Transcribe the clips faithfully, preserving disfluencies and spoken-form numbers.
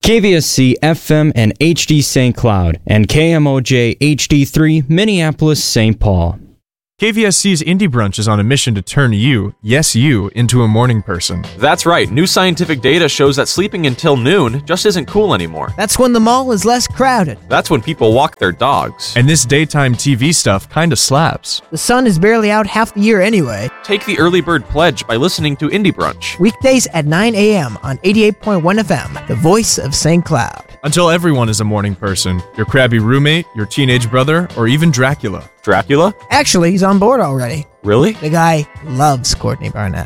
K V S C F M and H D Saint Cloud, and K M O J H D three Minneapolis Saint Paul. K V S C's Indie Brunch is on a mission to turn you, yes you, into a morning person. That's right. New scientific data shows that sleeping until noon just isn't cool anymore. That's when the mall is less crowded. That's when people walk their dogs. And this daytime T V stuff kinda slaps. The sun is barely out half the year anyway. Take the early bird pledge by listening to Indie Brunch. Weekdays at nine a.m. on eighty-eight point one F M, the voice of Saint Cloud. Until everyone is a morning person. Your crabby roommate, your teenage brother, or even Dracula. Dracula? Actually, he's on board already. Really? The guy loves Courtney Barnett.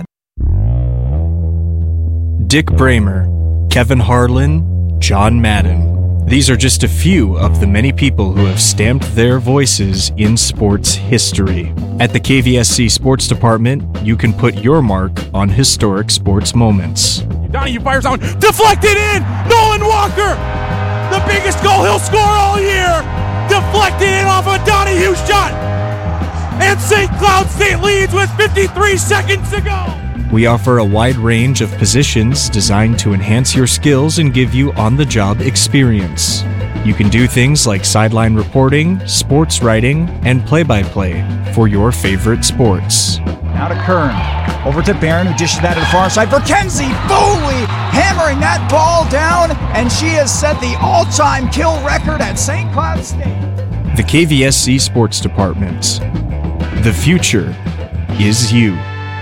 Dick Bramer, Kevin Harlan, John Madden. These are just a few of the many people who have stamped their voices in sports history. At the K V S C Sports Department, you can put your mark on historic sports moments. Donahue fires on, deflected in! Nolan Walker! The biggest goal he'll score all year! Deflected in off a Donahue shot! And Saint Cloud State leads with fifty-three seconds to go! We offer a wide range of positions designed to enhance your skills and give you on-the-job experience. You can do things like sideline reporting, sports writing, and play-by-play for your favorite sports. Now to Kern. Over to Barron, who dishes that to the far side for Kenzie Foley, hammering that ball down, and she has set the all-time kill record at Saint Cloud State. The K V S C Sports Department. The future is you.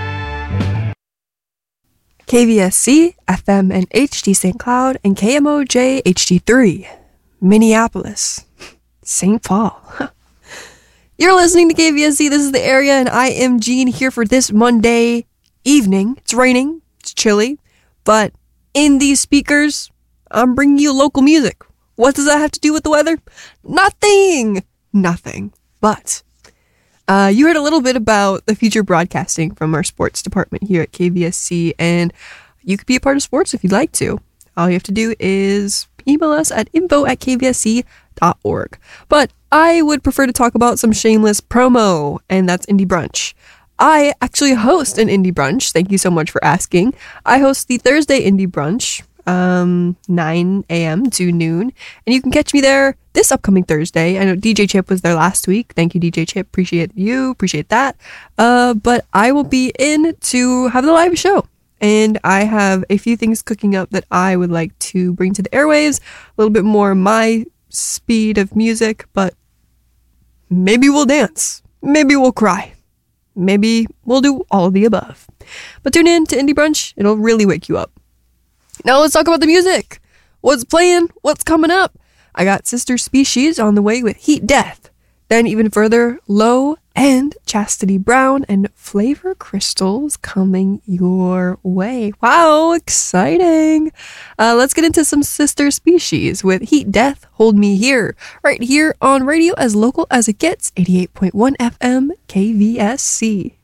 K V S C, F M and H D Saint Cloud, and K M O J H D three, Minneapolis, Saint Paul. You're listening to K V S C, this is the area, and I am Jean here for this Monday evening. It's raining, it's chilly, but in these speakers, I'm bringing you local music. What does that have to do with the weather? Nothing! Nothing. But uh, you heard a little bit about the future broadcasting from our sports department here at K V S C, and you could be a part of sports if you'd like to. All you have to do is email us at info at k v s c dot org. But I would prefer to talk about some shameless promo, and that's Indie Brunch. I actually host an Indie Brunch. Thank you so much for asking. I host the Thursday Indie Brunch, um, nine a.m. to noon, and you can catch me there this upcoming Thursday. I know D J Chip was there last week. Thank you, D J Chip. Appreciate you. Appreciate that. Uh, but I will be in to have the live show. And I have a few things cooking up that I would like to bring to the airwaves. A little bit more my speed of music, but maybe we'll dance. Maybe we'll cry. Maybe we'll do all of the above. But tune in to Indie Brunch. It'll really wake you up. Now let's talk about the music. What's playing? What's coming up? I got Sister Species on the way with Heat Death. Then even further, Low and Chastity Brown and Flavor Crystals coming your way. Wow, exciting. Uh, let's get into some Sister Species with Heat Death, Hold Me Here, right here on radio as local as it gets, eighty-eight point one F M K V S C.